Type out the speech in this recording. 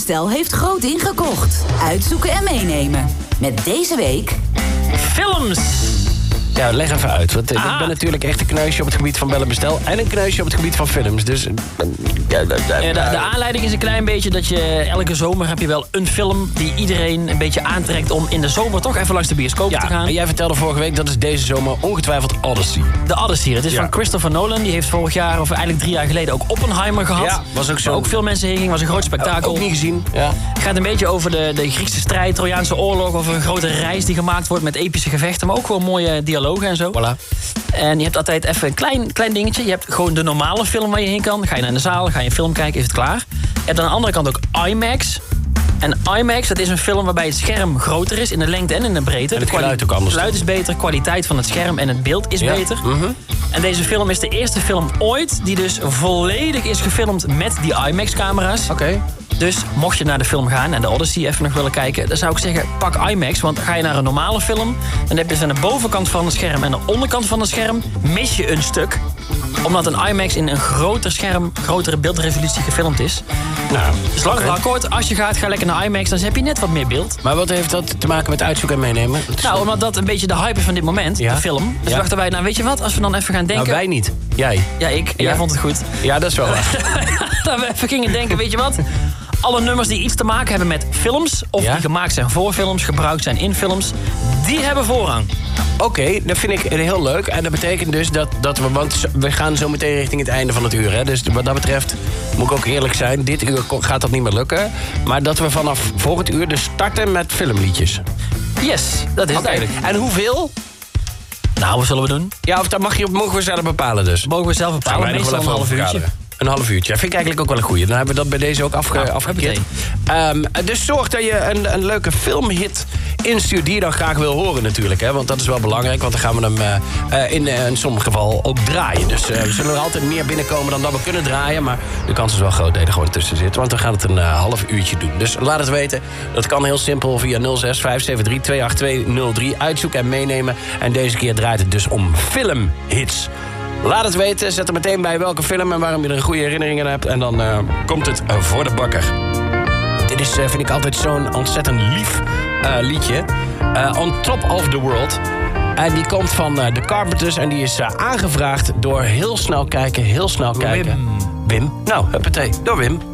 Bellenbestel heeft groot ingekocht. Uitzoeken en meenemen. Met deze week... Films! Ja, leg even uit. Want ik ben natuurlijk echt een kneusje op het gebied van bellenbestel... en een kneusje op het gebied van films. Dus... De aanleiding is een klein beetje dat je elke zomer heb je wel een film... die iedereen een beetje aantrekt om in de zomer toch even langs de bioscoop te gaan. En jij vertelde vorige week dat is deze zomer ongetwijfeld Odyssey. De Odyssey. Het is van Christopher Nolan. Die heeft vorig jaar, of eigenlijk 3 jaar geleden... ook Oppenheimer gehad. Ja, was ook zo. Waar ook veel mensen heen gingen. Was een groot spektakel. Ook niet gezien. Ja. Het gaat een beetje over de Griekse strijd, Trojaanse oorlog... over een grote reis die gemaakt wordt met epische gevechten... maar ook gewoon mooie dialogen en zo. Voilà. En je hebt altijd even een klein dingetje. Je hebt gewoon de normale film waar je heen kan. Ga je naar de zaal, ga je een film kijken, is het klaar. Je hebt aan de andere kant ook IMAX. En IMAX, dat is een film waarbij het scherm groter is... in de lengte en in de breedte. En het geluid ook anders. Het geluid is beter, kwaliteit van het scherm en het beeld is beter. Mm-hmm. En deze film is de eerste film ooit... die dus volledig is gefilmd met die IMAX-camera's. Oké. Dus mocht je naar de film gaan en de Odyssey even nog willen kijken... dan zou ik zeggen, pak IMAX. Want ga je naar een normale film... dan heb je dus aan de bovenkant van het scherm en de onderkant van het scherm... mis je een stuk. Omdat een IMAX in een groter scherm, grotere beeldresolutie gefilmd is. Nou, dus lang verhaal kort, als je gaat, ga lekker naar IMAX... dan heb je net wat meer beeld. Maar wat heeft dat te maken met uitzoeken en meenemen? Nou, omdat dat een beetje de hype is van dit moment, de film. Dus dachten wij, nou weet je wat, als we dan even gaan denken... Nou, wij niet. Jij. Ja, ik. En jij vond het goed. Ja, dat is wel waar. Dat we even gingen denken, weet je wat... alle nummers die iets te maken hebben met films... of die gemaakt zijn voor films, gebruikt zijn in films... die hebben voorrang. Oké, dat vind ik heel leuk. En dat betekent dus dat we... want we gaan zo meteen richting het einde van het uur. Hè? Dus wat dat betreft moet ik ook eerlijk zijn... dit uur gaat dat niet meer lukken. Maar dat we vanaf volgend uur dus starten met filmliedjes. Yes, dat is duidelijk. En hoeveel? Nou, wat zullen we doen? Ja, of dat mogen we zelf bepalen dus. Mogen we zelf bepalen, meestal een half uurtje. Een half uurtje. Dat vind ik eigenlijk ook wel een goeie. Dan hebben we dat bij deze ook afgekeerd. Dus zorg dat je een leuke filmhit instuurt die je dan graag wil horen natuurlijk. Hè? Want dat is wel belangrijk, want dan gaan we hem in sommige geval ook draaien. Dus we zullen er altijd meer binnenkomen dan dat we kunnen draaien. Maar de kans is wel groot dat je er gewoon tussen zit. Want we gaan het een half uurtje doen. Dus laat het weten. Dat kan heel simpel via 06 573 28203. Uitzoeken en meenemen. En deze keer draait het dus om filmhits. Laat het weten, zet er meteen bij welke film en waarom je er een goede herinnering aan hebt. En dan komt het voor de bakker. Dit is, vind ik altijd zo'n ontzettend lief liedje. On Top of the World. En die komt van The Carpenters en die is aangevraagd door heel snel kijken. Wim. Nou, huppatee, door Wim.